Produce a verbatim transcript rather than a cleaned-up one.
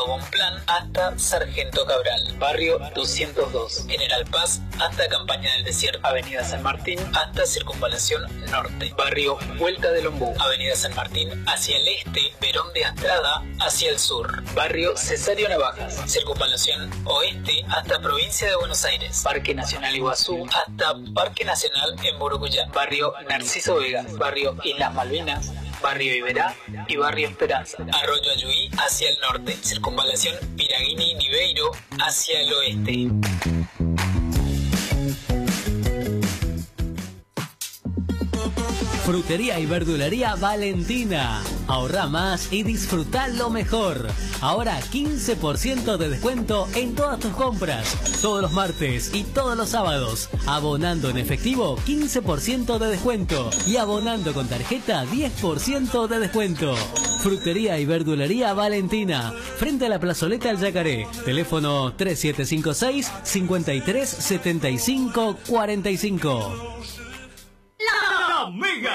Estado Bonplan hasta Sargento Cabral. Barrio doscientos dos. General Paz hasta Campaña del Desierto. Avenida San Martín hasta Circunvalación Norte. Barrio Vuelta del Ombú. Avenida San Martín hacia el este, Perón de Astrada hacia el sur. Barrio Cesario Navajas. Circunvalación Oeste hasta Provincia de Buenos Aires. Parque Nacional Iguazú hasta Parque Nacional en Burucuyá. Barrio Narciso Vegas. Barrio Islas Malvinas. Barrio Iberá y Barrio Esperanza. Arroyo Ayuí hacia el norte. Circunvalación Piraguini Niveiro hacia el oeste. Frutería y verdulería Valentina. Ahorra más y disfruta lo mejor. Ahora quince por ciento de descuento en todas tus compras. Todos los martes y todos los sábados. Abonando en efectivo quince por ciento de descuento. Y abonando con tarjeta diez por ciento de descuento. Frutería y verdulería Valentina. Frente a la plazoleta El Yacaré. Teléfono tres siete cinco seis, cinco tres siete cinco cuatro cinco. La Mega